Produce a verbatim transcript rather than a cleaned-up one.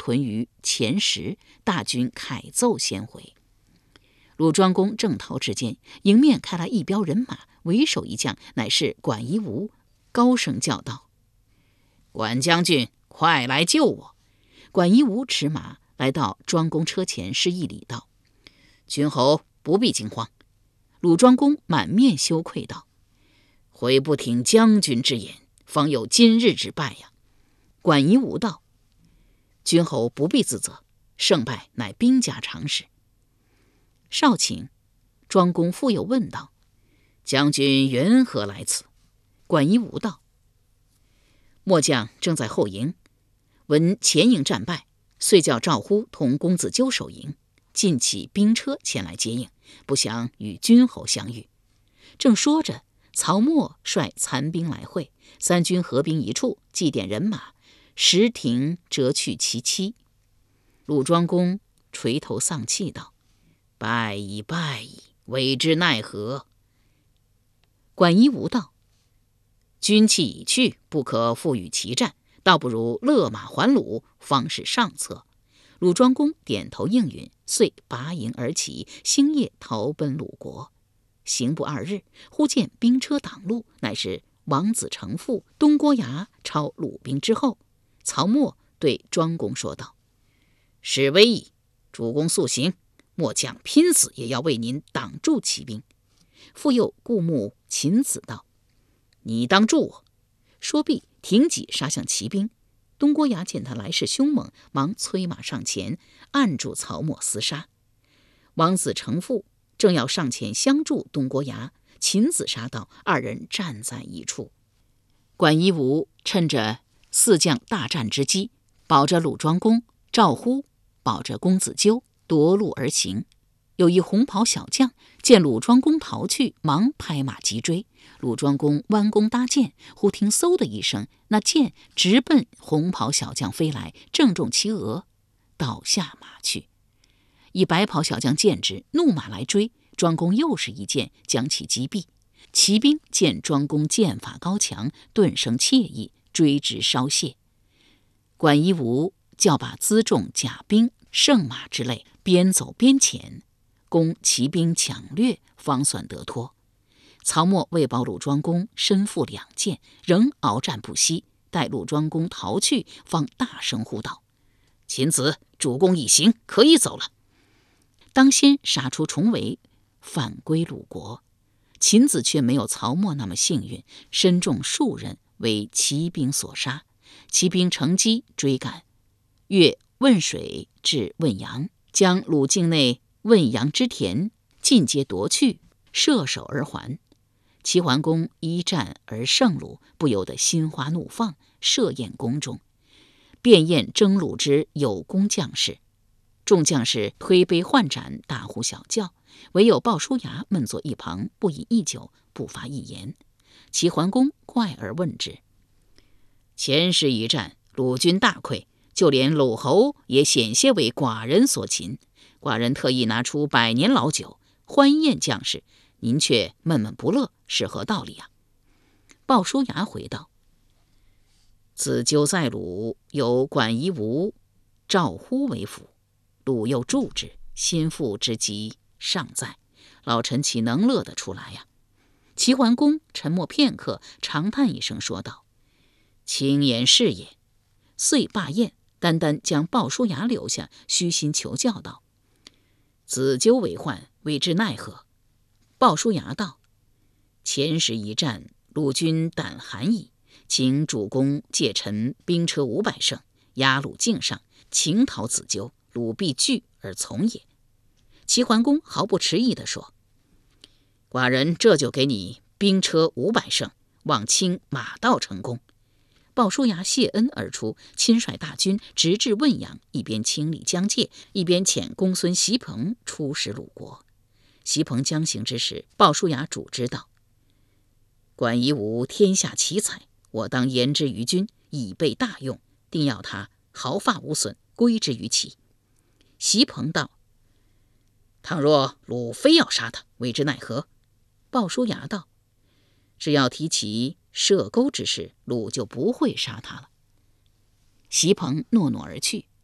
屯于前石，大军凯奏先回。鲁庄公正逃之间，迎面开来一彪人马，为首一将乃是管夷吾，高声叫道：“管将军，快来救我！”管夷吾持马来到庄公车前，施一礼道：“君侯不必惊慌。”鲁庄公满面羞愧道：“悔不听将军之言，方有今日之败呀。”管夷吾道：“君侯不必自责，胜败乃兵家常事。”少顷，庄公复又问道：“将军缘何来此？”管夷吾道：“末将正在后营，闻前营战败，遂叫赵乎同公子纠守营，尽起兵车前来接应，不想与君侯相遇。”正说着，曹沫率残兵来会，三军合兵一处，祭奠人马，石庭折去其妻。鲁庄公垂头丧气道：“败矣，败矣，委之奈何？”管夷吾道：“军器已去，不可复与其战，倒不如勒马还鲁，方是上策。”鲁庄公点头应允，遂拔营而起，星夜逃奔鲁国。行不二日，忽见兵车挡路，乃是王子成父东郭牙超鲁兵之后。曹沫对庄公说道：“事危矣，主公速行，末将拼死也要为您挡住骑兵。”复又顾目秦子道：“你当助我。”说毕，挺戟杀向骑兵。东郭牙见他来势凶猛，忙催马上前，按住曹沫厮杀。王子成父正要上前相助东郭牙，秦子杀到，二人战在一处。管夷吾趁着四将大战之机，保着鲁庄公，赵乎保着公子纠，夺路而行。有一红袍小将见鲁庄公逃去，忙拍马急追。鲁庄公弯弓搭箭，忽听嗖的一声，那箭直奔红袍小将飞来，正中其额，倒下马去。一白袍小将见之，怒马来追，庄公又是一箭将其击毙。骑兵见庄公剑法高强，顿生怯意，追之稍懈。管夷吾叫把辎重甲兵圣马之类边走边遣，攻骑兵抢掠，方算得脱。曹沫为保鲁庄公，身负两箭，仍鏖战不息。待鲁庄公逃去，方大声呼道：“秦子，主公已行，可以走了。”当先杀出重围，返归鲁国。秦子却没有曹沫那么幸运，身中数人，为骑兵所杀。骑兵乘机追赶，越汶水至汶阳，将鲁境内汶阳之田尽皆夺去，射手而还。齐桓公一战而胜鲁，不由得心花怒放，设宴宫中，便宴征鲁之有功将士。众将士推杯换盏，大呼小叫，唯有鲍叔牙闷坐一旁，不饮一酒，不发一言。齐桓公怪而问之：“前时一战，鲁军大溃，就连鲁侯也险些为寡人所擒，寡人特意拿出百年老酒欢宴将士，您却闷闷不乐，是何道理啊？”鲍叔牙回道：“自纠在鲁，有管夷吾、赵乎为辅，鲁又助之，心腹之急尚在，老臣岂能乐得出来呀？”齐桓公沉默片刻，长叹一声说道：“轻言是也。”遂罢宴，单单将鲍叔牙留下，虚心求教道：“子纠为患，为之奈何？”鲍叔牙道：“前时一战，鲁军胆寒矣，请主公借臣兵车五百乘，压鲁境上，请讨子纠，鲁必惧而从也。”齐桓公毫不迟疑地说：“寡人这就给你兵车五百乘，望卿马到成功。”鲍叔牙谢恩而出，亲率大军直至汶阳，一边清理疆界，一边遣公孙袭彭出使鲁国。袭彭将行之时，鲍叔牙主之道：“管夷吾天下奇才，我当言之于君，以备大用，定要他毫发无损，归之于齐。”袭彭道：“倘若鲁非要杀他，为之奈何？”鲍叔牙道：“只要提起射钩之事，鲁就不会杀他了。”袭彭诺诺而去。